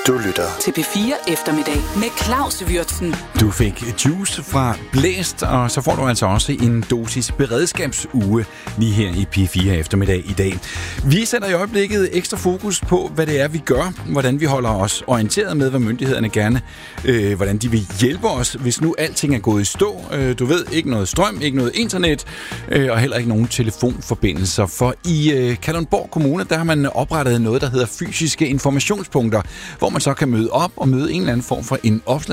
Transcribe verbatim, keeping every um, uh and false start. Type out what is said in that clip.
Du lytter til P fire Eftermiddag med Claus Würtzen. Du fik Juice fra Blæst, og så får du altså også en dosis beredskabsuge lige her i P fire Eftermiddag i dag. Vi sætter i øjeblikket ekstra fokus på, hvad det er, vi gør, hvordan vi holder os orienteret med, hvad myndighederne gerne, øh, hvordan de vil hjælpe os, hvis nu alting er gået i stå. Øh, du ved, ikke noget strøm, ikke noget internet, øh, og heller ikke nogen telefonforbindelser. For i øh, Kalundborg Kommune, der har man oprettet noget, der hedder fysiske informationspunkter, hvor man så kan møde op og møde en eller anden form for en